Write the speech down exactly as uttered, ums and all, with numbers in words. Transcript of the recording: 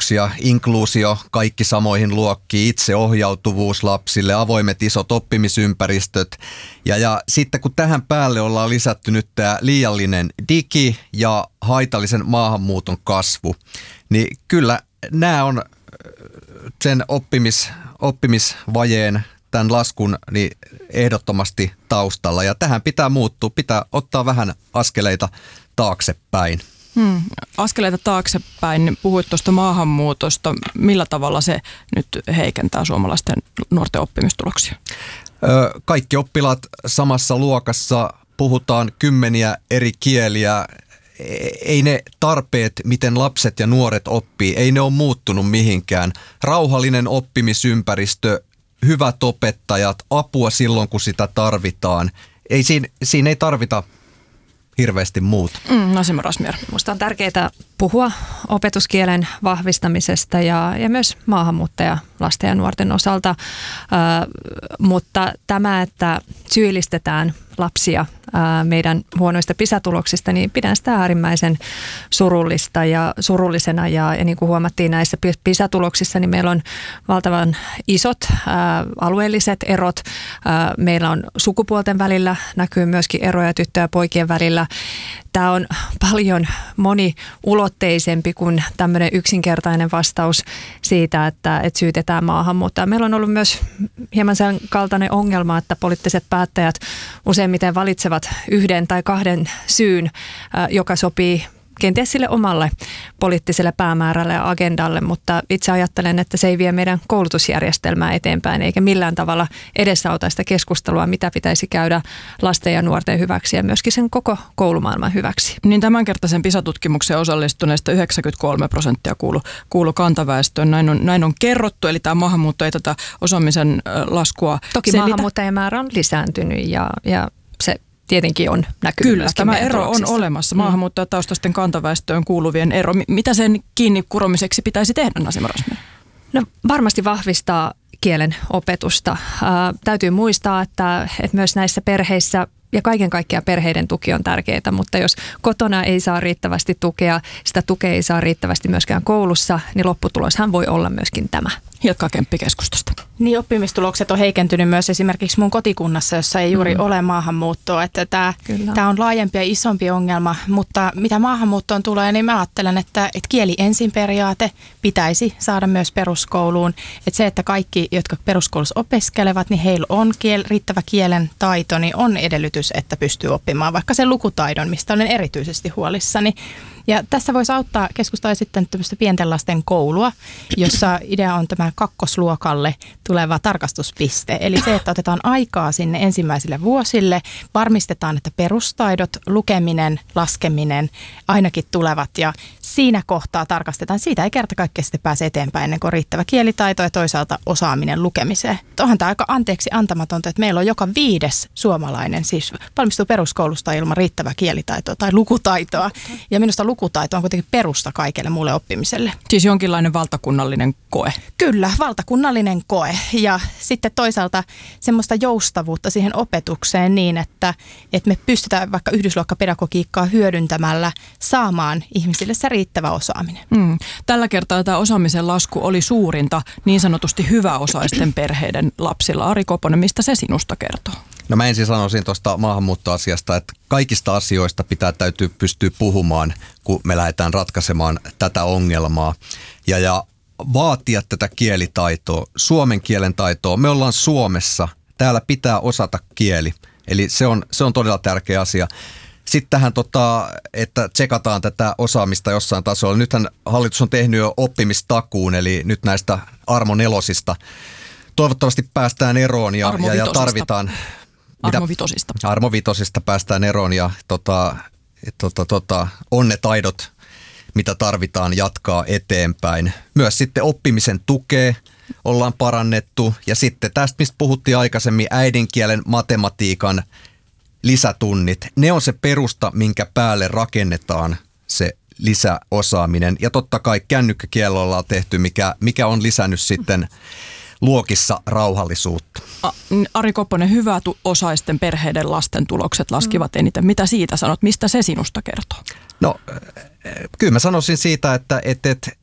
oppimistuloksia, inkluusio, kaikki samoihin luokkiin, itseohjautuvuus lapsille, avoimet isot oppimisympäristöt. Ja, ja sitten kun tähän päälle ollaan lisätty nyt tämä liiallinen digi ja haitallisen maahanmuuton kasvu, niin kyllä nämä on sen oppimis, oppimisvajeen, tämän laskun niin ehdottomasti taustalla. Ja tähän pitää muuttua, pitää ottaa vähän askeleita taaksepäin. Hmm. Askeleita taaksepäin. Puhuit tuosta maahanmuutosta. Millä tavalla se nyt heikentää suomalaisten nuorten oppimistuloksia? Öö, kaikki oppilaat samassa luokassa, puhutaan kymmeniä eri kieliä. Ei ne tarpeet, miten lapset ja nuoret oppii, ei ne ole muuttunut mihinkään. Rauhallinen oppimisympäristö, hyvät opettajat, apua silloin kun sitä tarvitaan. Ei, siinä, siinä ei tarvita hirveästi muuta. Mm, Nasima Razmyar. Minusta on tärkeää puhua opetuskielen vahvistamisesta ja, ja myös maahanmuuttaja lasten ja nuorten osalta, äh, mutta tämä, että syyllistetään lapsia ää, meidän huonoista PISA-tuloksista, niin pidän sitä äärimmäisen surullista ja surullisena. Ja, ja niin kuin huomattiin näissä PISA-tuloksissa, niin meillä on valtavan isot ää, alueelliset erot. Ää, meillä on sukupuolten välillä, näkyy myöskin eroja tyttöjen ja poikien välillä. Tämä on paljon moniulotteisempi kuin tämmöinen yksinkertainen vastaus siitä, että, että syytetään maahanmuuttajaa. Meillä on ollut myös hieman sen kaltainen ongelma, että poliittiset päättäjät useimmiten valitsevat yhden tai kahden syyn, joka sopii kenties sille omalle poliittiselle päämäärälle ja agendalle, mutta itse ajattelen, että se ei vie meidän koulutusjärjestelmää eteenpäin eikä millään tavalla edesauta sitä keskustelua, mitä pitäisi käydä lasten ja nuorten hyväksi ja myöskin sen koko koulumaailman hyväksi. Niin tämänkertaisen PISA-tutkimukseen osallistuneista yhdeksänkymmentäkolme prosenttia kuulu, kuulu kantaväestöön. Näin on, näin on kerrottu, eli tämä maahanmuutto ei tätä osaamisen laskua Toki selitä. Maahanmuuttajien määrä on lisääntynyt ja, ja se tietenkin on näkynyt. Kyllä, tämä ero on olemassa. Maahanmuuttajataustaisten kantaväestöön kuuluvien ero. Mitä sen kiinni kuromiseksi pitäisi tehdä, Nasima Razmyar? No varmasti vahvistaa kielen opetusta. Ää, täytyy muistaa, että, että myös näissä perheissä ja kaiken kaikkiaan perheiden tuki on tärkeää, mutta jos kotona ei saa riittävästi tukea, sitä tukea ei saa riittävästi myöskään koulussa, niin lopputuloshan voi olla myöskin tämä. Hilkka Kemppi keskustasta. Niin, oppimistulokset on heikentynyt myös esimerkiksi mun kotikunnassa, jossa ei juuri mm. ole maahanmuuttoa. Että tämä, tämä on laajempi ja isompi ongelma, mutta mitä maahanmuuttoon tulee, niin mä ajattelen, että, että kieli ensin periaate pitäisi saada myös peruskouluun. Että se, että kaikki, jotka peruskoulussa opiskelevat, niin heillä on kiel, riittävä kielen taito, niin on edellytys, että pystyy oppimaan vaikka sen lukutaidon, mistä olen erityisesti huolissani. Ja tässä voisi auttaa keskustaa sitten tämmöistä pienten lasten koulua, jossa idea on tämä kakkosluokalle tuleva tarkastuspiste. Eli se, että otetaan aikaa sinne ensimmäisille vuosille, varmistetaan, että perustaidot, lukeminen, laskeminen ainakin tulevat ja siinä kohtaa tarkastetaan. Siitä ei kerta kaikkiaan sitten pääse eteenpäin ennen kuin on riittävä kielitaito ja toisaalta osaaminen lukemiseen. Onhan tämä aika anteeksi antamatonta, että meillä on joka viides suomalainen siis valmistuu peruskoulusta ilman riittävää kielitaitoa tai lukutaitoa. Ja minusta lukutaito on kuitenkin perusta kaikelle muulle oppimiselle. Siis jonkinlainen valtakunnallinen koe. Kyllä, valtakunnallinen koe. Ja sitten toisaalta semmoista joustavuutta siihen opetukseen niin, että, että me pystytään vaikka yhdysluokkapedagogiikkaa hyödyntämällä saamaan ihmisille se riittävä osaaminen. Mm. Tällä kertaa tämä osaamisen lasku oli suurinta niin sanotusti hyväosaisten perheiden lapsilla. Ari Koponen, mistä se sinusta kertoo? No mä ensin sanoisin tuosta maahanmuuttoasiasta, että kaikista asioista pitää täytyy pystyä puhumaan, kun me lähdetään ratkaisemaan tätä ongelmaa. Ja, ja vaatia tätä kielitaitoa, suomen kielen taitoa. Me ollaan Suomessa, täällä pitää osata kieli, eli se on, se on todella tärkeä asia. Sitten tähän, tota, että tsekataan tätä osaamista jossain tasolla. Nythän hallitus on tehnyt jo oppimistakuun, eli nyt näistä armonelosista. Toivottavasti päästään eroon ja, ja, ja tarvitaan... Armovitosista. Armovitosista päästään eroon ja tota, tota, tota, onnetaidot, mitä tarvitaan jatkaa eteenpäin. Myös sitten oppimisen tukea ollaan parannettu ja sitten tästä, mistä puhuttiin aikaisemmin, äidinkielen matematiikan lisätunnit. Ne on se perusta, minkä päälle rakennetaan se lisäosaaminen. Ja totta kai kännykkäkielellä ollaan tehty, mikä, mikä on lisännyt sitten luokissa rauhallisuutta. Ari Koponen, hyväosaisten perheiden lasten tulokset laskivat eniten. Mitä siitä sanot? Mistä se sinusta kertoo? No, kyllä mä sanoisin siitä, että, että, että